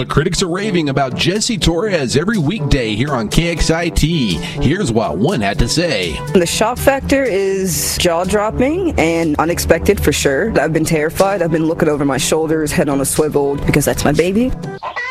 But critics are raving about Jesse Torres every weekday here on KXIT. Here's what one had to say. The shock factor is jaw-dropping and unexpected for sure. I've been terrified. I've been looking over my shoulders, head on a swivel, because that's my baby.